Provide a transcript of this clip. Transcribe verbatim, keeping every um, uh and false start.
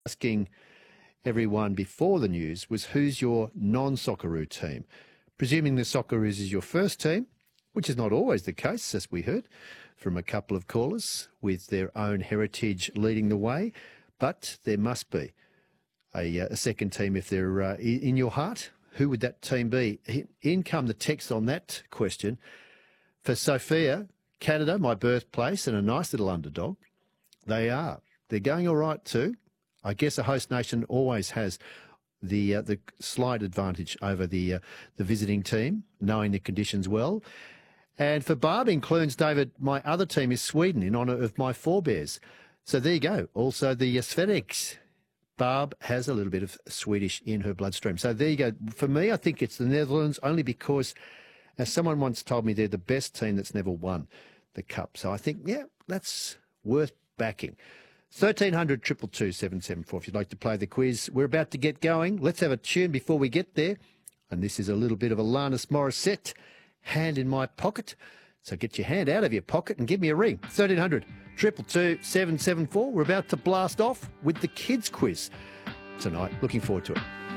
asking everyone before the news was who's your non-Socceroo team? Presuming the Socceroos is your first team, which is not always the case, as we heard from a couple of callers with their own heritage leading the way, but there must be a, a second team if they're uh, in your heart. Who would that team be? In come the text on that question. For Sophia, Canada, my birthplace, and a nice little underdog, they are. They're going all right too. I guess a host nation always has the uh, the slight advantage over the uh, the visiting team, knowing the conditions well. And for Barb in Clunes, David, my other team is Sweden in honour of my forebears. So there you go. Also the uh, Svenix. Barb has a little bit of Swedish in her bloodstream. So there you go. For me, I think it's the Netherlands only because, as someone once told me, they're the best team that's never won the Cup. So I think, yeah, that's worth backing. thirteen hundred, two two two, seven seven four if you'd like to play the quiz. We're about to get going. Let's have a tune before we get there. And this is a little bit of Alanis Morissette, Hand in My Pocket. So get your hand out of your pocket and give me a ring. thirteen hundred, two two two, seven seven four. We're about to blast off with the kids quiz tonight. Looking forward to it.